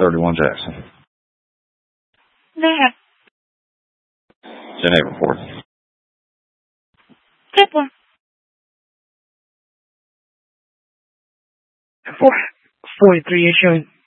31 Jackson. There. 10-8 report. 10-4. 43 is showing.